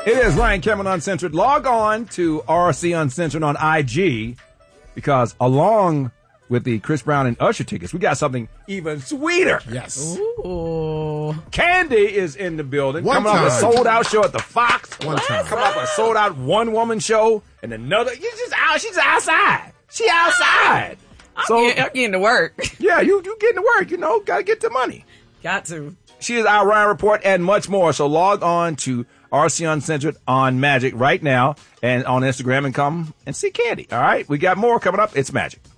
It is Ryan Cameron Uncensored. Log on to RC Uncensored on IG because along with the Chris Brown and Usher tickets, we got something even sweeter. Yes. Ooh. Candy is in the building. One Coming off a time. sold-out show at the Fox. One time. Coming off a sold-out one-woman show and another. She's outside. She outside. I'm getting to work. Yeah, you getting to work. Got to get the money. Got to. She is our Ryan Report and much more. So log on to RC Uncensored on Magic right now and on Instagram and come and see Candy. All right? We got more coming up. It's Magic.